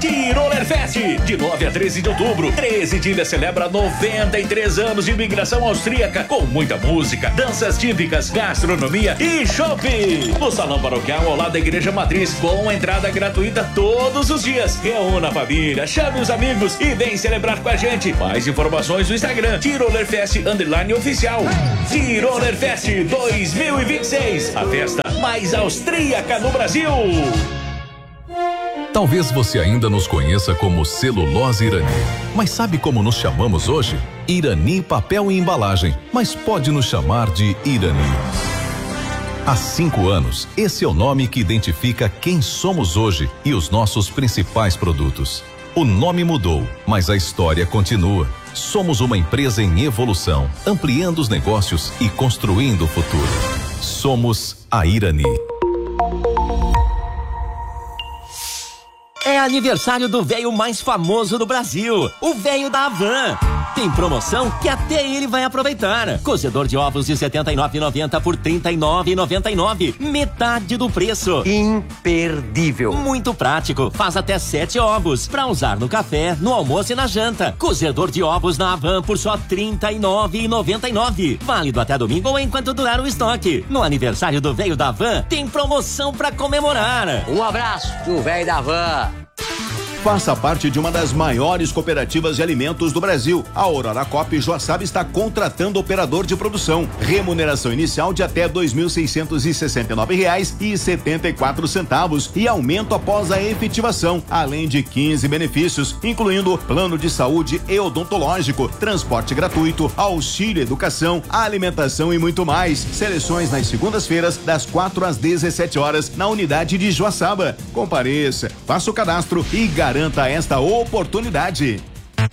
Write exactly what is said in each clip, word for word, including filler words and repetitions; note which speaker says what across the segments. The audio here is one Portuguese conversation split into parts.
Speaker 1: Tiroler Fest, de nove a treze de outubro. treze dias celebra noventa e três anos de imigração austríaca, com muita música, danças típicas, gastronomia e shopping. No Salão Paroquial, ao lado da Igreja Matriz, com entrada gratuita todos os dias. Reúna a família, chame os amigos e vem celebrar com a gente. Mais informações no Instagram, Tiroler Fest underline oficial. Tiroler Fest dois mil e vinte e seis, a festa mais austríaca no Brasil.
Speaker 2: Talvez você ainda nos conheça como Celulose Irani, mas sabe como nos chamamos hoje? Irani Papel e Embalagem, mas pode nos chamar de Irani. Há cinco anos, esse é o nome que identifica quem somos hoje e os nossos principais produtos. O nome mudou, mas a história continua. Somos uma empresa em evolução, ampliando os negócios e construindo o futuro. Somos a Irani.
Speaker 3: É aniversário do véio mais famoso do Brasil, o véio da Havan. Tem promoção que até ele vai aproveitar. Cozedor de ovos de setenta e nove reais e noventa centavos por trinta e nove reais e noventa e nove centavos. Metade do preço.
Speaker 4: Imperdível.
Speaker 3: Muito prático. Faz até sete ovos para usar no café, no almoço e na janta. Cozedor de ovos na Havan por só trinta e nove reais e noventa e nove centavos. Válido até domingo ou enquanto durar o estoque. No aniversário do véio da Havan, tem promoção para comemorar.
Speaker 4: Um abraço do véio da Havan.
Speaker 5: Faça parte de uma das maiores cooperativas de alimentos do Brasil. A Aurora Coop Joaçaba está contratando operador de produção. Remuneração inicial de até dois mil seiscentos e sessenta e nove reais e setenta e quatro centavos e aumento após a efetivação, além de quinze benefícios, incluindo plano de saúde e odontológico, transporte gratuito, auxílio educação, alimentação e muito mais. Seleções nas segundas-feiras, das quatro às dezessete horas, na unidade de Joaçaba. Compareça, faça o cadastro e garanta Garanta esta oportunidade.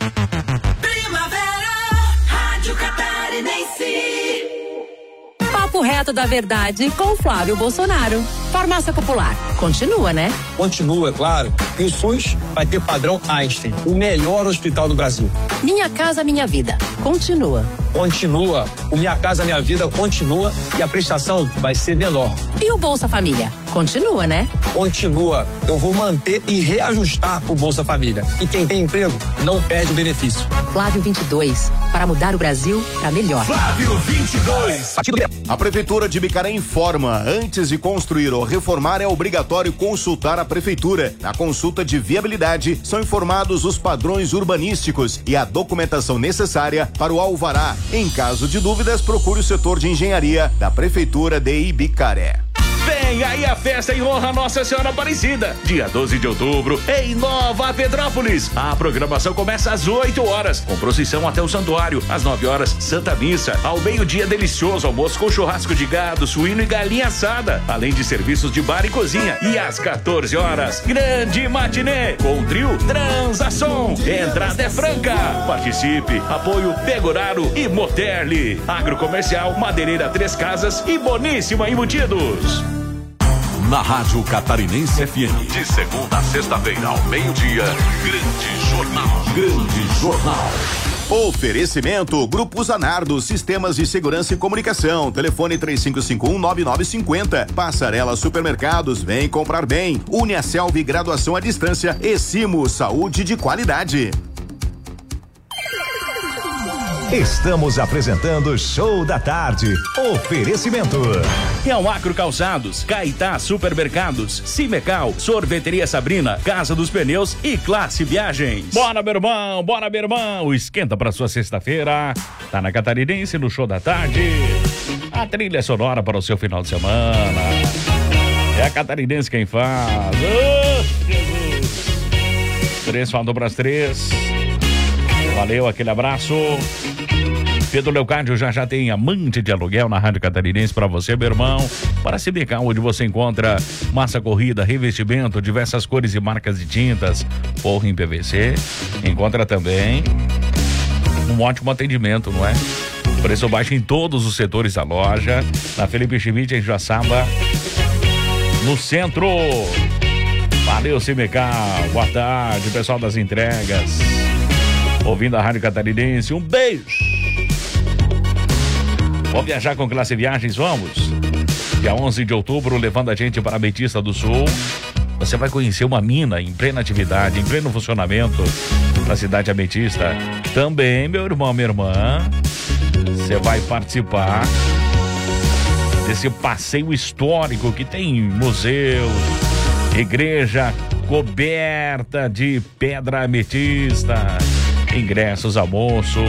Speaker 6: Primavera, Rádio Catarinense.
Speaker 7: Papo reto da verdade com Flávio Bolsonaro. Farmácia Popular. Continua, né?
Speaker 8: Continua, é claro. E o SUS vai ter padrão Einstein, o melhor hospital do Brasil.
Speaker 7: Minha Casa Minha Vida. Continua.
Speaker 8: Continua. O Minha Casa Minha Vida continua e a prestação vai ser menor.
Speaker 7: E o Bolsa Família? Continua, né?
Speaker 8: Continua. Eu vou manter e reajustar o Bolsa Família. E quem tem emprego não perde o benefício.
Speaker 7: Flávio vinte e dois. Para mudar o Brasil para melhor.
Speaker 1: Flávio vinte e dois.
Speaker 5: A Prefeitura de Bicaré informa: antes de construir ou reformar, é obrigatório consultar a Prefeitura. Na consulta de viabilidade, são informados os padrões urbanísticos e a documentação necessária para o alvará. Em caso de dúvidas, procure o setor de engenharia da Prefeitura de Ibicaré.
Speaker 1: Vem aí a festa em honra a Nossa Senhora Aparecida, dia doze de outubro, em Nova Petrópolis. A programação começa às oito horas, com procissão até o santuário. Às nove horas, Santa Missa. Ao meio-dia, delicioso almoço com churrasco de gado, suíno e galinha assada, além de serviços de bar e cozinha. E às quatorze horas, grande matinê com o trio Transação. Entrada é franca. Participe. Apoio Pegoraro e Moterli. Agrocomercial, Madeireira Três Casas e Boníssima Embutidos.
Speaker 2: Na Rádio Catarinense F M, de segunda a sexta-feira ao meio-dia, Grande Jornal. Grande Jornal.
Speaker 5: Oferecimento Grupo Zanardo, Sistemas de Segurança e Comunicação. Telefone três cinco cinco um, nove nove cinco zero. Passarela Supermercados, vem comprar bem. Uniaselv, graduação à distância. E Simo, saúde de qualidade.
Speaker 9: Estamos apresentando Show da Tarde. Oferecimento.
Speaker 1: Real Acro Calçados, Caetá Supermercados, Cimecal, Sorveteria Sabrina, Casa dos Pneus e Classe Viagens. Bora, meu irmão, bora, meu irmão. Esquenta pra sua sexta-feira. Tá na Catarinense, no Show da Tarde. A trilha sonora para o seu final de semana. É a Catarinense quem faz. Oh, Jesus. Três faltam pras três. Valeu, aquele abraço. Pedro Leocádio já já tem amante de aluguel na Rádio Catarinense para você, meu irmão. Para Cimecal, onde você encontra massa corrida, revestimento, diversas cores e marcas de tintas, forro em P V C. Encontra também um ótimo atendimento, não é? Preço baixo em todos os setores da loja. Na Felipe Schmidt, em Joaçaba, no centro. Valeu, Cimecal. Boa tarde, pessoal das entregas. Ouvindo a Rádio Catarinense, um beijo. Vamos viajar com Classe Viagens, vamos? Dia onze de outubro, levando a gente para a Betista do Sul. Você vai conhecer uma mina em plena atividade, em pleno funcionamento na cidade ametista. Também, meu irmão, minha irmã, você vai participar desse passeio histórico que tem museus, igreja coberta de pedra ametista, ingressos, almoço,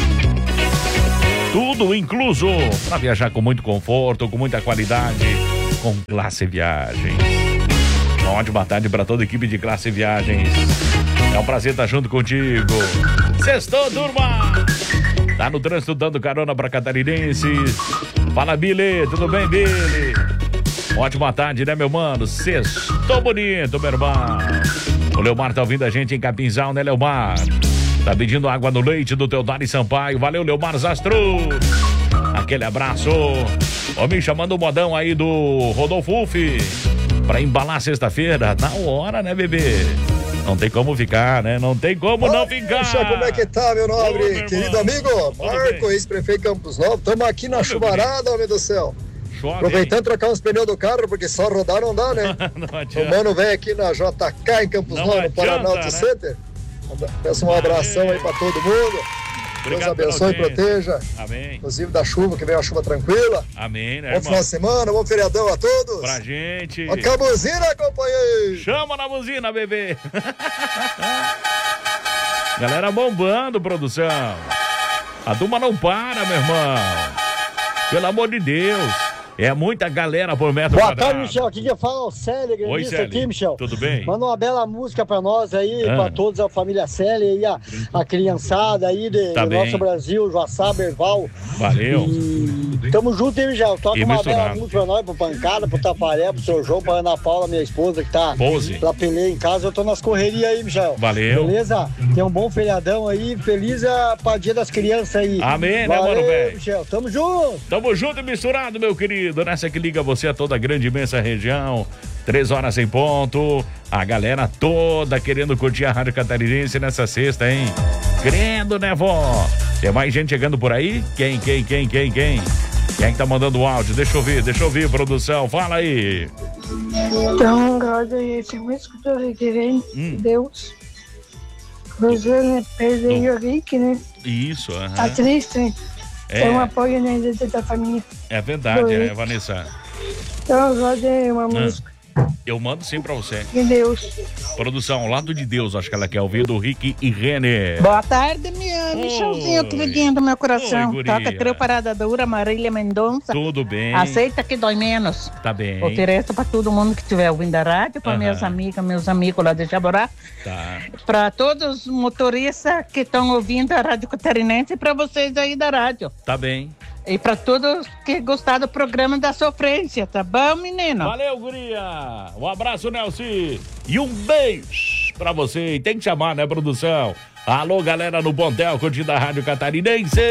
Speaker 1: tudo incluso para viajar com muito conforto, com muita qualidade, com Classe Viagens. Uma ótima tarde para toda a equipe de Classe Viagens. É um prazer estar junto contigo. Sextou, turma! Tá no trânsito dando carona para catarinenses. Fala, Billy, tudo bem, Billy? Ótima tarde, né, meu mano? Sextou bonito, meu irmão. O Leomar tá ouvindo a gente em Capinzal, né, Leomar? Tá pedindo água no leite do Teodoro Sampaio. Valeu, Leomar Zastro. Aquele abraço. Ó, me chamando o modão aí do Rodolfo Uffi pra embalar sexta-feira. Na hora, né, bebê? Não tem como ficar, né? Não tem como Oi, não ficar.
Speaker 10: Puxa, como é que tá, meu nobre? Ô, meu querido amigo, Marco, ex-prefeito Campos Novos. Estamos aqui na Ô, chuvarada, homem do céu. Chove, aproveitando hein? Trocar uns pneus do carro, porque só rodar não dá, né? Não o mano vem aqui na J K em Campos Novos, no Paranauto né? Center. Peço um abração Amém. Aí pra todo mundo. Obrigado, Deus abençoe e proteja. Amém. Inclusive da chuva, que vem uma chuva tranquila.
Speaker 1: Amém, né,
Speaker 10: bom irmão? Final de semana, bom feriadão a todos.
Speaker 1: Pra gente.
Speaker 10: Toca a buzina, companheiro.
Speaker 1: Chama na buzina, bebê. Galera bombando, produção. A turma não para, meu irmão. Pelo amor de Deus. É muita galera por metro
Speaker 11: Boa
Speaker 1: quadrado.
Speaker 11: tarde, Michel. Aqui que fala o Célio, grandista aqui, Michel.
Speaker 1: Tudo bem?
Speaker 11: Manda uma bela música pra nós aí,
Speaker 1: ah.
Speaker 11: pra todos, a família Célio e a, a criançada aí de, tá do nosso Brasil, Joaçá, Berval.
Speaker 1: Valeu.
Speaker 11: E tamo junto, hein, Michel? Toca
Speaker 1: e
Speaker 11: uma
Speaker 1: misturado.
Speaker 11: bela música pra nós, pro Pancada, pro Tafaré, pro seu João, pra Ana Paula, minha esposa, que tá
Speaker 1: Pose.
Speaker 11: pra peleia em casa. Eu tô nas correrias aí, Michel.
Speaker 1: Valeu.
Speaker 11: Beleza? Tem um bom feriadão aí. Feliz a pra Dia das Crianças aí.
Speaker 1: Amém,
Speaker 11: Valeu,
Speaker 1: né, mano, velho?
Speaker 11: Michel. Tamo junto.
Speaker 1: Tamo junto e misturado, meu querido. Nessa que liga você a toda a grande, imensa região. Três horas em ponto. A galera toda querendo curtir a Rádio Catarinense nessa sexta, hein? Crendo, né, vó? Tem mais gente chegando por aí? Quem, quem, quem, quem, quem? Quem que tá mandando o áudio? Deixa eu ver, deixa eu ver, produção. Fala aí.
Speaker 12: Então, God, esse músico que eu querendo, hum. Deus. Rosana perdeu o Rick, né?
Speaker 1: Isso, aham.
Speaker 12: Tá triste, né?
Speaker 1: É.
Speaker 12: Tem um apoio na né, da família.
Speaker 1: É verdade, é, Vanessa.
Speaker 12: Então, God, é uma ah. música.
Speaker 1: Eu mando sim pra você.
Speaker 12: De Deus.
Speaker 1: Produção, ao lado de Deus, acho que ela quer ouvir do Rick e Renê.
Speaker 13: Boa tarde, minha Michelzinho, queridinho do meu coração.
Speaker 1: Oi,
Speaker 13: toca trio Parada Dura, Marília Mendonça.
Speaker 1: Tudo bem.
Speaker 13: Aceita que dói menos.
Speaker 1: Tá bem.
Speaker 13: Ofereço pra todo mundo que estiver ouvindo a rádio, pra uh-huh. minhas amigas, meus amigos lá de Jaborá.
Speaker 1: Tá.
Speaker 13: Pra todos os motoristas que estão ouvindo a Rádio Catarinense e pra vocês aí da rádio.
Speaker 1: Tá bem.
Speaker 13: E pra todos que gostaram do programa da sofrência, tá bom, menino?
Speaker 1: Valeu, guria! Um abraço, Nelson! E um beijo pra você. E tem que chamar, né, produção? Alô, galera no Pontel, curtindo a Rádio Catarinense!